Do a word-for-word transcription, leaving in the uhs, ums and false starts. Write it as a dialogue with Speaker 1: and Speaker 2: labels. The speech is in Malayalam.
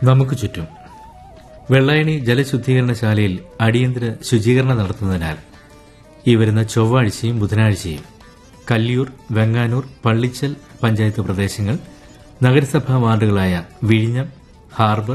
Speaker 1: നമുക്ക് ചുറ്റും വെള്ളായണി ജലശുദ്ധീകരണശാലയിൽ അടിയന്തര ശുചീകരണം നടത്തുന്നതിനാൽ ഈ വരുന്ന ചൊവ്വാഴ്ചയും ബുധനാഴ്ചയും കല്ലിയൂർ, വെങ്ങാനൂർ, പള്ളിച്ചൽ പഞ്ചായത്ത് പ്രദേശങ്ങൾ, നഗരസഭാ വാർഡുകളായ വിഴിഞ്ഞം, ഹാർബർ,